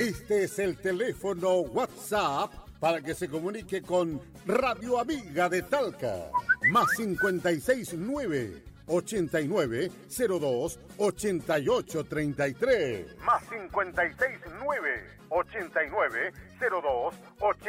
Este es el teléfono WhatsApp para que se comunique con Radio Amiga de Talca. Más 569 8902 8833. Más 569 8902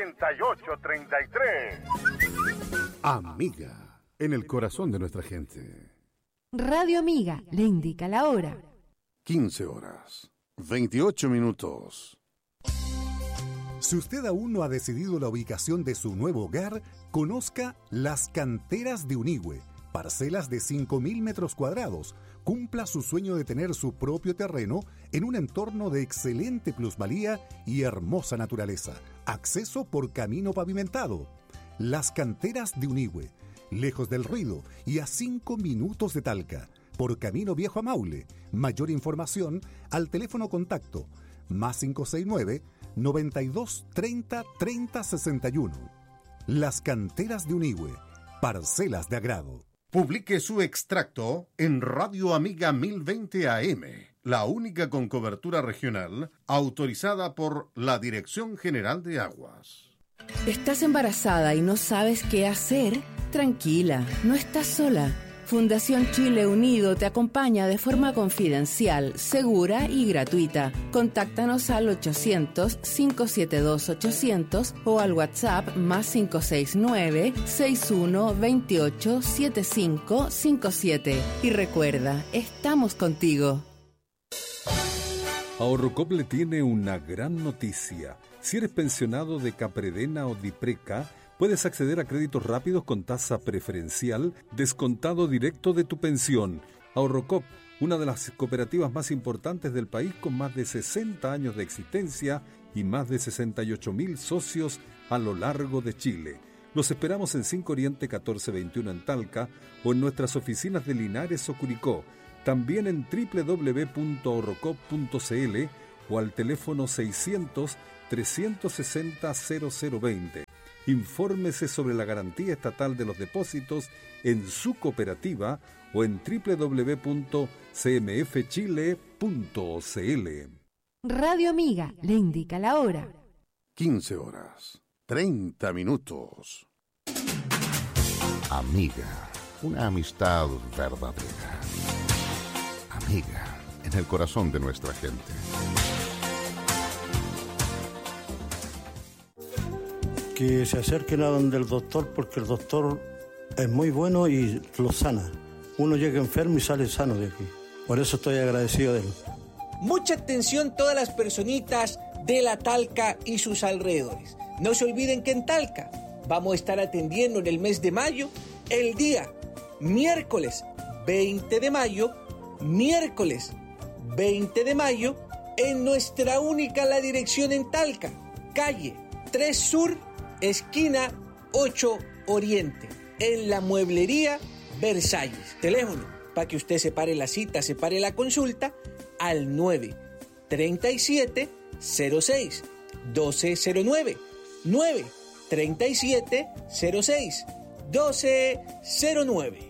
8833. Amiga, en el corazón de nuestra gente. Radio Amiga le indica la hora. 15 horas, 28 minutos. Si usted aún no ha decidido la ubicación de su nuevo hogar, conozca Las Canteras de Unigüe. Parcelas de 5.000 metros cuadrados. Cumpla su sueño de tener su propio terreno en un entorno de excelente plusvalía y hermosa naturaleza. Acceso por camino pavimentado. Las Canteras de Unigüe. Lejos del ruido y a 5 minutos de Talca. Por camino viejo a Maule. Mayor información al teléfono contacto más 569 92 30 30 61. Las Canteras de Unigüe. Parcelas de agrado. Publique su extracto en Radio Amiga 1020 AM, la única con cobertura regional autorizada por la Dirección General de Aguas. ¿Estás embarazada y no sabes qué hacer? Tranquila, no estás sola. Fundación Chile Unido te acompaña de forma confidencial, segura y gratuita. Contáctanos al 800-572-800 o al WhatsApp más 569-6128-7557. Y recuerda, estamos contigo. Ahorrocop le tiene una gran noticia. Si eres pensionado de Capredena o Dipreca, puedes acceder a créditos rápidos con tasa preferencial, descontado directo de tu pensión. Ahorrocop, una de las cooperativas más importantes del país con más de 60 años de existencia y más de 68.000 socios a lo largo de Chile. Los esperamos en 5 Oriente 1421 en Talca o en nuestras oficinas de Linares o Curicó. También en www.ahorrocop.cl o al teléfono 600-360-0020. Infórmese sobre la garantía estatal de los depósitos en su cooperativa o en www.cmfchile.cl. Radio Amiga le indica la hora. 15 horas, 30 minutos. Amiga, una amistad verdadera. Amiga, en el corazón de nuestra gente. Que se acerquen a donde el doctor, porque el doctor es muy bueno y lo sana. Uno llega enfermo y sale sano de aquí. Por eso estoy agradecido de él. Mucha atención todas las personitas de la Talca y sus alrededores. No se olviden que en Talca vamos a estar atendiendo en el mes de mayo, el día miércoles 20 de mayo, en nuestra única la dirección en Talca, calle 3 Sur, esquina 8 Oriente, en la mueblería Versalles. Teléfono para que usted separe la cita, separe la consulta al 937 06 1209, 937 06 1209.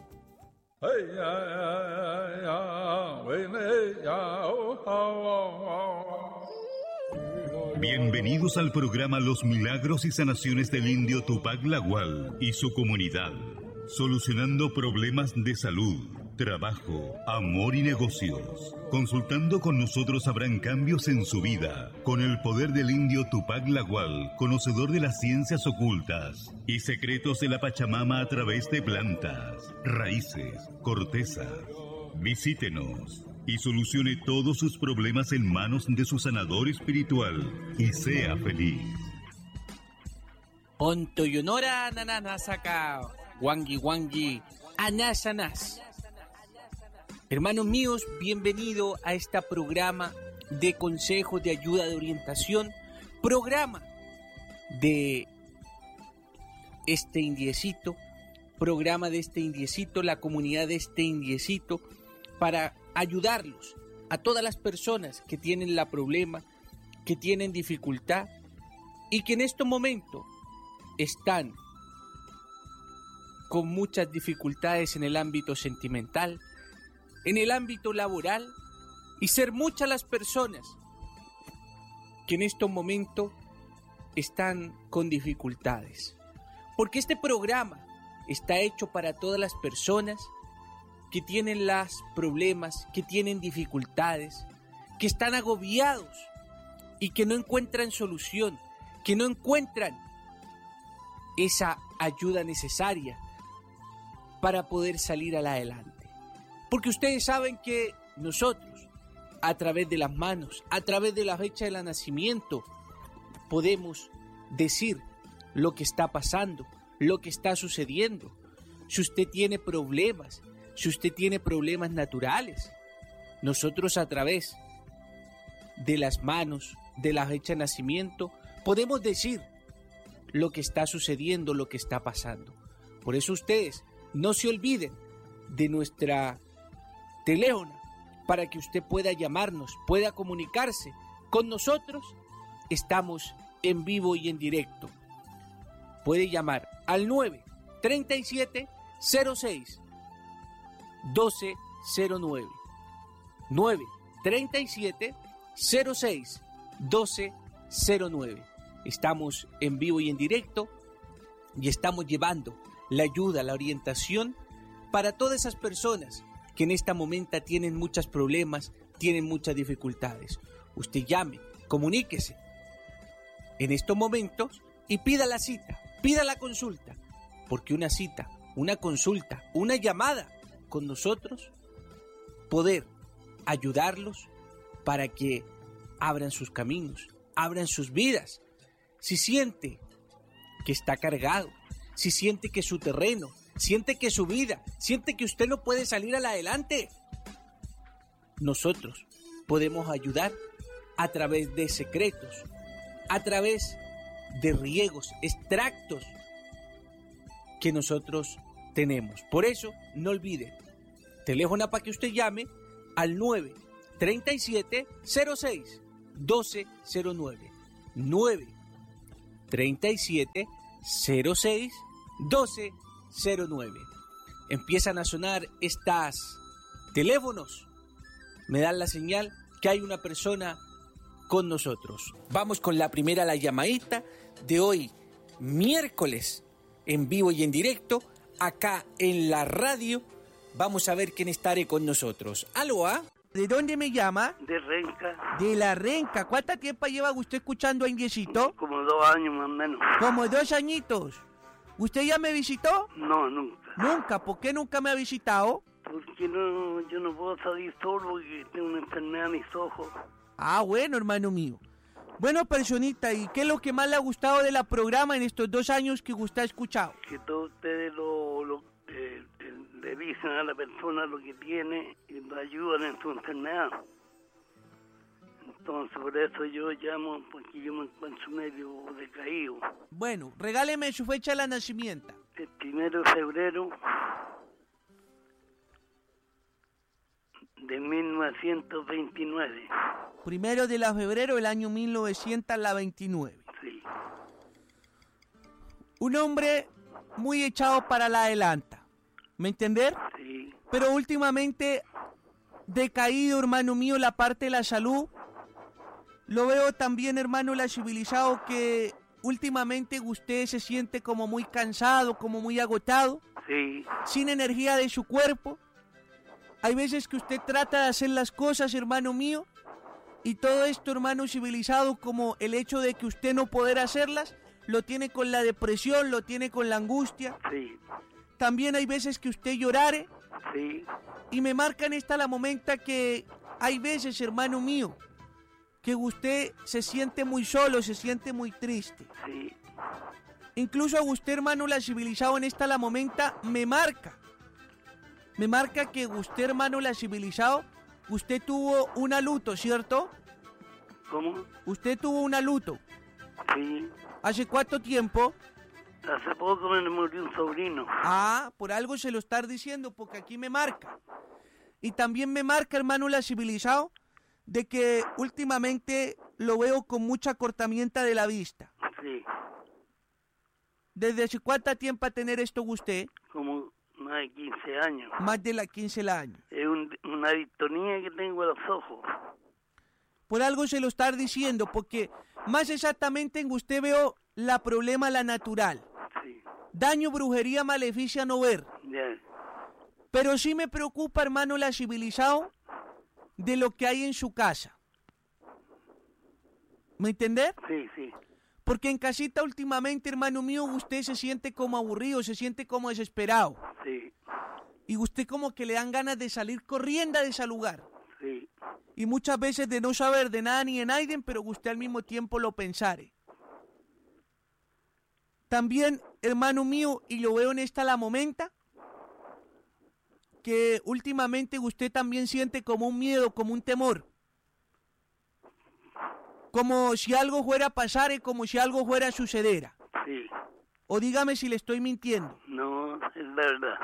Bienvenidos al programa Los Milagros y Sanaciones del Indio Tupac Lagual y su comunidad, solucionando problemas de salud, trabajo, amor y negocios. Consultando con nosotros habrán cambios en su vida, con el poder del Indio Tupac Lagual, conocedor de las ciencias ocultas y secretos de la Pachamama a través de plantas, raíces, cortezas. Visítenos y solucione todos sus problemas en manos de su sanador espiritual y sea feliz. Onto yonora nananasaka, wangi wangi, anasanas. Hermanos míos, bienvenido a este programa de consejos, de ayuda, de orientación, programa de este indiecito, la comunidad de este indiecito, para ayudarlos a todas las personas que tienen la problema, que tienen dificultad y que en este momento están con muchas dificultades en el ámbito sentimental, en el ámbito laboral, y ser muchas las personas que en estos momentos están con dificultades. Porque este programa está hecho para todas las personas que tienen los problemas, que tienen dificultades, que están agobiados y que no encuentran solución, que no encuentran esa ayuda necesaria para poder salir adelante. Porque ustedes saben que nosotros, a través de las manos, a través de la fecha de nacimiento, podemos decir lo que está pasando, lo que está sucediendo. Si usted tiene problemas, si usted tiene problemas naturales, nosotros a través de las manos, de la fecha de nacimiento, podemos decir lo que está sucediendo, lo que está pasando. Por eso ustedes no se olviden de nuestra teléfono para que usted pueda llamarnos, pueda comunicarse con nosotros. Estamos en vivo y en directo. Puede llamar al 937-06-1209. 937-06-1209. Estamos en vivo y en directo y estamos llevando la ayuda, la orientación para todas esas personas que en esta momento tienen muchos problemas, tienen muchas dificultades. Usted llame, comuníquese en estos momentos y pida la cita, pida la consulta, porque una cita, una consulta, una llamada con nosotros, poder ayudarlos para que abran sus caminos, abran sus vidas. Si siente que está cargado, si siente que su terreno, siente que su vida, siente que usted no puede salir adelante, nosotros podemos ayudar a través de secretos, a través de riegos, extractos que nosotros tenemos. Por eso, no olvide, teléfono para que usted llame al 937-06-1209. 937-06-1209. Empiezan a sonar estos teléfonos. Me dan la señal que hay una persona con nosotros. Vamos con la primera, la llamadita de hoy, miércoles, en vivo y en directo, acá en la radio. Vamos a ver quién estará con nosotros. ¿Aló? ¿De dónde me llama? De Renca. De la Renca. ¿Cuánto tiempo lleva usted escuchando a Indiecito? Como 2 años más o menos. Como 2 añitos. ¿Usted ya me visitó? No, nunca. ¿Nunca? ¿Por qué nunca me ha visitado? Porque no, yo no puedo salir solo porque tengo una enfermedad en mis ojos. Ah, bueno, hermano mío. Bueno, personita, ¿y qué es lo que más le ha gustado de la programa en estos 2 años que usted ha escuchado? Que todos ustedes le dicen a la persona lo que tiene y lo ayudan en su enfermedad. Entonces, por eso yo llamo, porque yo me encuentro medio decaído. Bueno, regáleme su fecha de nacimiento. El 1 de febrero de 1929. 1 de febrero del año 1929. Sí. Un hombre muy echado para la adelanta. ¿Me entender? Sí. Pero últimamente decaído, hermano mío, la parte de la salud. Lo veo también, hermano, la civilizado, que últimamente usted se siente como muy cansado, como muy agotado. Sí. Sin energía de su cuerpo. Hay veces que usted trata de hacer las cosas, hermano mío, y todo esto, hermano civilizado, como el hecho de que usted no poder hacerlas, lo tiene con la depresión, lo tiene con la angustia. Sí. También hay veces que usted llorare. Sí. Y me marcan esta la momenta que hay veces, hermano mío, que usted se siente muy solo, se siente muy triste. Sí. Incluso a usted, hermano, la civilizado en esta la momenta me marca. Me marca que usted, hermano, la civilizado, usted tuvo una luto, ¿cierto? ¿Cómo? Usted tuvo una luto. Sí. ¿Hace cuánto tiempo? Hace poco me murió un sobrino. Ah, por algo se lo está diciendo, porque aquí me marca. Y también me marca, hermano, la civilizado, de que últimamente lo veo con mucha acortamiento de la vista. Sí. ¿Desde hace cuánto tiempo a tener esto usted? Como más de 15 años. Más de 15 años. Es una distonía que tengo en los ojos. Por algo se lo está diciendo, porque más exactamente en usted veo la problema la natural. Sí. Daño, brujería, maleficia, no ver. Ya. Pero sí me preocupa, hermano, la civilizado de lo que hay en su casa. ¿Me entender? Sí, sí. Porque en casita últimamente, hermano mío, usted se siente como aburrido, se siente como desesperado. Sí. Y usted como que le dan ganas de salir corriendo de ese lugar. Sí. Y muchas veces de no saber de nada ni de nadie, pero usted al mismo tiempo lo pensare. También, hermano mío, y lo veo en esta la momenta, que últimamente usted también siente como un miedo, como un temor. Como si algo fuera a pasar y como si algo fuera a suceder. Sí. O dígame si le estoy mintiendo. No, es verdad.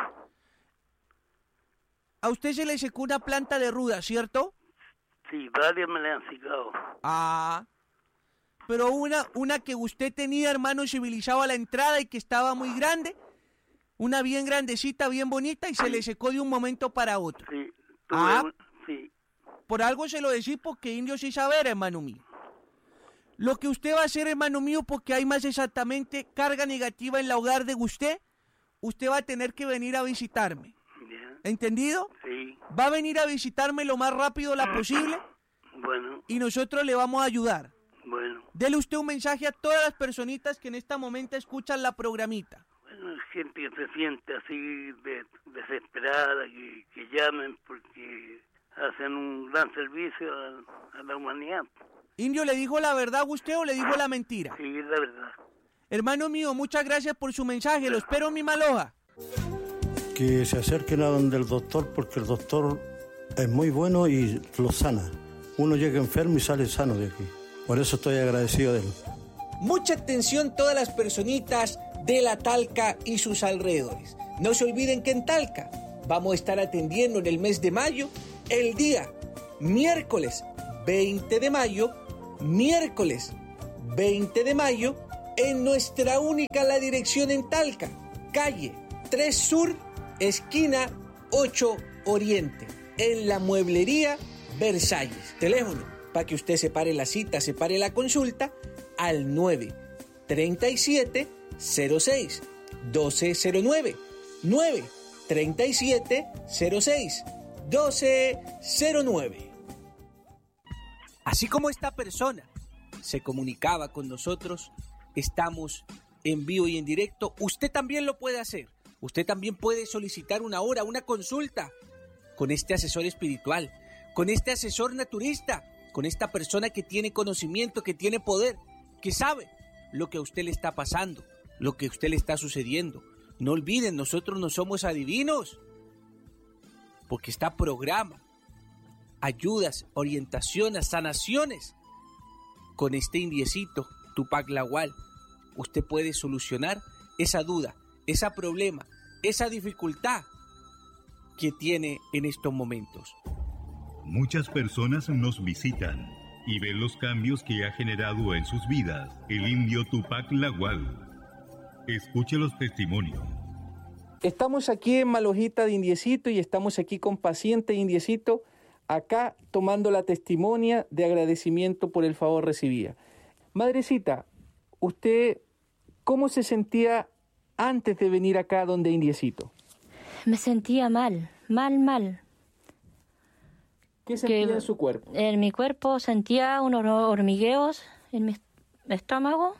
A usted se le secó una planta de ruda, ¿cierto? Sí, varias me le han secado. Ah, pero una que usted tenía, hermano, civilizado a la entrada y que estaba muy grande, una bien grandecita, bien bonita, y se le secó de un momento para otro. Sí. Sí. Por algo se lo decís porque indio sí saber, hermano mío. Lo que usted va a hacer, hermano mío, porque hay más exactamente carga negativa en la hogar de usted va a tener que venir a visitarme. Ya. ¿Entendido? Sí. Va a venir a visitarme lo más rápido posible. Bueno. Y nosotros le vamos a ayudar. Bueno. Dele usted un mensaje a todas las personitas que en este momento escuchan la programita. Bueno, gente que se siente así desesperada, que llamen porque hacen un gran servicio a la humanidad. Indio, ¿le dijo la verdad a usted o le dijo la mentira? Sí, es la verdad. Hermano mío, muchas gracias por su mensaje. Lo espero en mi Maloja. Que se acerquen a donde el doctor, porque el doctor es muy bueno y lo sana. Uno llega enfermo y sale sano de aquí. Por eso estoy agradecido de él. Mucha atención todas las personitas de la Talca y sus alrededores. No se olviden que en Talca vamos a estar atendiendo en el mes de mayo, el día miércoles 20 de mayo, en nuestra única la dirección en Talca, calle 3 Sur, esquina 8 Oriente, en la mueblería Versalles. Teléfono para que usted separe la cita, separe la consulta al 937 06 1209, 937 06 1209. Así como esta persona se comunicaba con nosotros, estamos en vivo y en directo. Usted también lo puede hacer. Usted también puede solicitar una hora, una consulta con este asesor espiritual, con este asesor naturista, con esta persona que tiene conocimiento, que tiene poder, que sabe lo que a usted le está pasando, lo que a usted le está sucediendo. No olviden, nosotros no somos adivinos, porque está programa, ayudas, orientaciones, sanaciones. Con este indiecito, Tupac Lagual, usted puede solucionar esa duda, ese problema, esa dificultad que tiene en estos momentos. Muchas personas nos visitan y ven los cambios que ha generado en sus vidas el indio Tupac Lagual. Escuche los testimonios. Estamos aquí en Malojita de Indiecito y estamos aquí con paciente Indiecito, acá tomando la testimonia de agradecimiento por el favor recibida. Madrecita, ¿usted cómo se sentía antes de venir acá donde Indiecito? Me sentía mal. ¿Qué sentía en su cuerpo? En mi cuerpo sentía unos hormigueos en mi estómago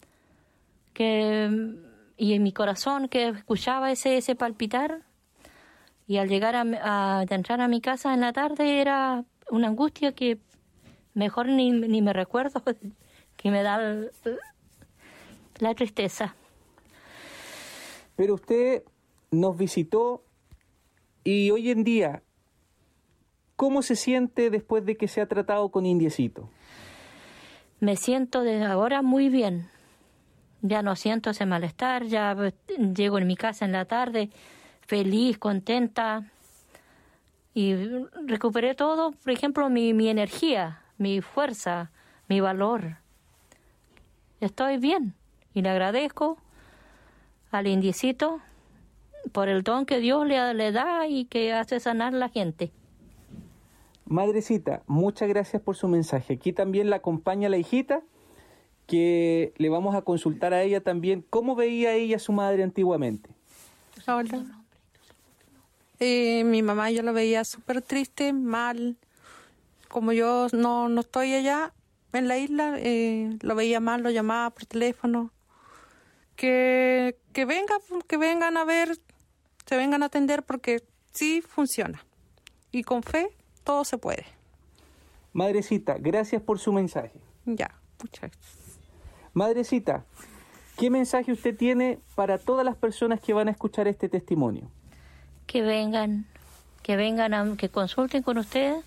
y en mi corazón que escuchaba ese palpitar. Y al llegar a entrar a mi casa en la tarde era una angustia que mejor ni me recuerdo, que me da la tristeza. Pero usted nos visitó y hoy en día, ¿cómo se siente después de que se ha tratado con Indiecito? Me siento desde ahora muy bien. Ya no siento ese malestar, ya llego en mi casa en la tarde feliz, contenta, y recuperé todo, por ejemplo, mi energía, mi fuerza, mi valor. Estoy bien y le agradezco al Indiecito por el don que Dios le da y que hace sanar a la gente. Madrecita, muchas gracias por su mensaje. Aquí también la acompaña la hijita, que le vamos a consultar a ella también cómo veía ella a su madre antiguamente. Hola. Mi mamá yo la veía súper triste, mal. Como yo no estoy allá en la isla, lo veía mal, lo llamaba por teléfono. Que vengan a ver, se vengan a atender porque sí funciona. Y con fe todo se puede. Madrecita, gracias por su mensaje. Ya, muchas gracias. Madrecita, ¿qué mensaje usted tiene para todas las personas que van a escuchar este testimonio? Que vengan, que consulten con usted,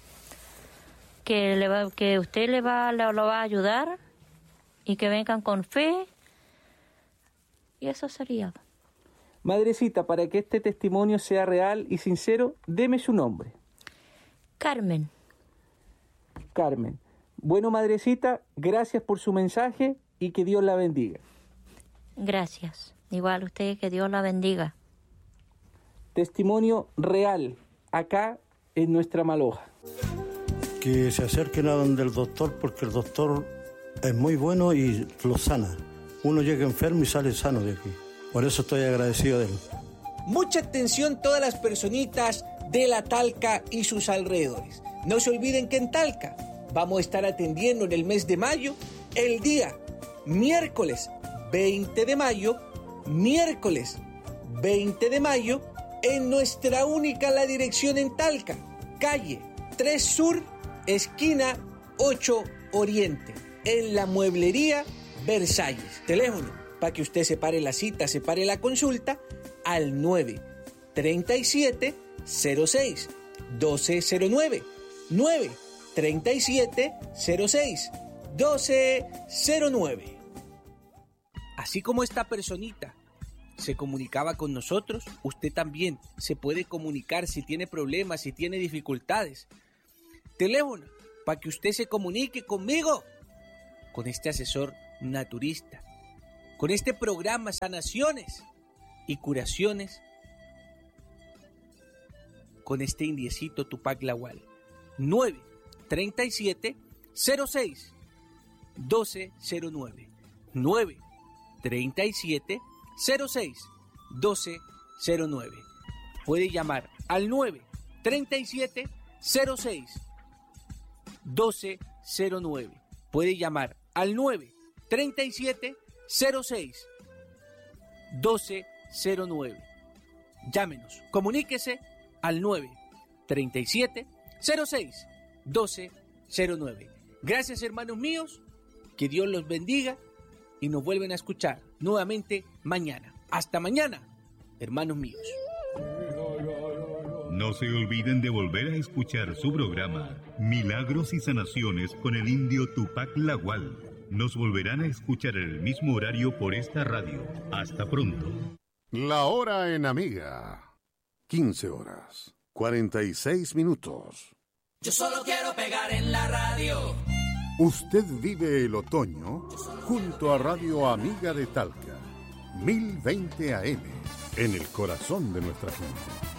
que usted lo va a ayudar y que vengan con fe. Y eso sería. Madrecita, para que este testimonio sea real y sincero, deme su nombre. Carmen. Carmen. Bueno, madrecita, gracias por su mensaje y que Dios la bendiga. Gracias. Igual usted, que Dios la bendiga. Testimonio real, acá en nuestra Maloja. Que se acerquen a donde el doctor, porque el doctor es muy bueno y lo sana. Uno llega enfermo y sale sano de aquí. Por eso estoy agradecido de él. Mucha atención todas las personitas de la Talca y sus alrededores. No se olviden que en Talca vamos a estar atendiendo en el mes de mayo, el día miércoles 20 de mayo, en nuestra única la dirección en Talca, calle 3 Sur, esquina 8 Oriente, en la mueblería Versalles. Teléfono para que usted separe la cita, separe la consulta al 937 06 1209 937 06 1209. Así como esta personita se comunicaba con nosotros, usted también se puede comunicar si tiene problemas, si tiene dificultades. Teléfono para que usted se comunique conmigo, con este asesor naturista, con este programa Sanaciones y Curaciones, con este indiecito Tupac Lagual. 937 06 1209 937 06 1209. Puede llamar al 937 06 1209. Puede llamar al 937 06 1209. Llámenos, comuníquese al 937 06 1209. Gracias, hermanos míos, que Dios los bendiga y nos vuelven a escuchar nuevamente mañana. Hasta mañana, hermanos míos. No se olviden de volver a escuchar su programa Milagros y Sanaciones con el indio Tupac Lagual. Nos volverán a escuchar en el mismo horario por esta radio. Hasta pronto. La hora en Amiga. 15 horas, 46 minutos. Yo solo quiero pegar en la radio. Usted vive el otoño junto a Radio Amiga de Talca. 1020 AM, en el corazón de nuestra gente.